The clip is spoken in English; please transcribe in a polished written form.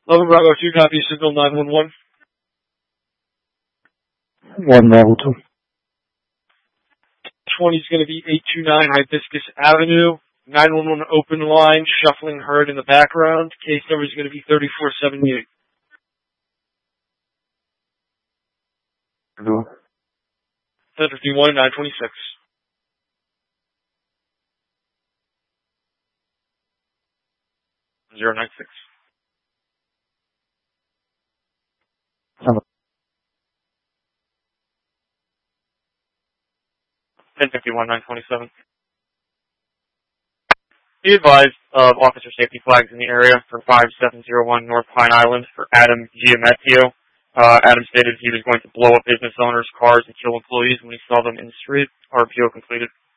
11 Bravo 2, copy, signal 911. 1 level 2. 20 is going to be 829 Hibiscus Avenue. 911 open line, shuffling heard in the background. Case number is going to be 3478. 1051, 926. 096. 1051, 927. Be advised of officer safety flags in the area for 5701 North Pine Island for Adam Giamettio. Adam stated he was going to blow up business owners' cars and kill employees when he saw them in the street. RPO completed.